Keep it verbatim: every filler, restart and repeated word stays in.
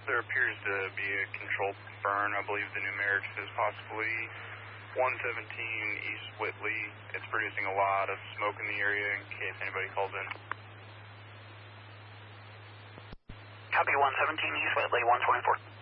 There appears to be a controlled burn. I believe the numerics is possibly one seventeen East Whitley. It's producing a lot of smoke in the area in case anybody calls in. Copy one seventeen East Whitley, one twenty-four.